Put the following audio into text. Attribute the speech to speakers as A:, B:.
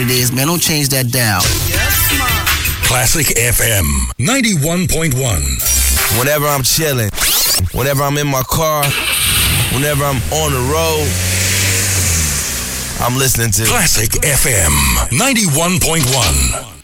A: it is, man. Don't change that dial.
B: Classic FM 91.1.
C: Whenever I'm chilling, whenever I'm in my car, whenever I'm on the road, I'm listening to
B: Classic FM 91.1.